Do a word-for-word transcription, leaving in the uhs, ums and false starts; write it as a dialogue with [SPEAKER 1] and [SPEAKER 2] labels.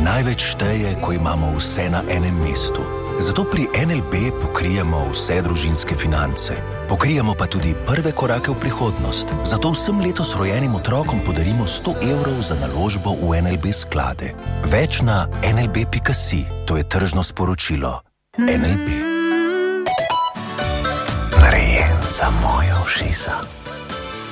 [SPEAKER 1] največ šteje, ko imamo vse na enem mestu. Zato pri N L B pokrijemo vse družinske finance. Pokrijemo pa tudi prve korake v prihodnost. Zato vsem letos rojenim otrokom podarimo sto evrov za naložbo v N L B sklade. Več na en el be pika si. To je tržno sporočilo. N L B. Narejen za moje ušesa.